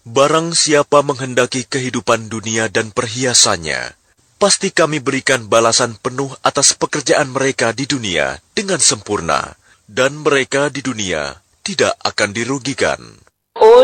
Barang siapa menghendaki kehidupan dunia dan perhiasannya, pasti kami berikan balasan penuh atas pekerjaan mereka di dunia dengan sempurna, dan mereka di dunia tidak akan dirugikan.